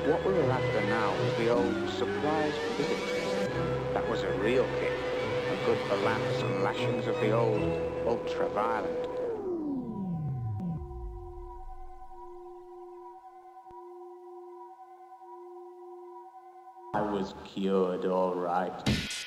What we were after now was the old surprise visit. That was a real kick, and good for laughs and lashings of the old ultra-violent. I was cured all right.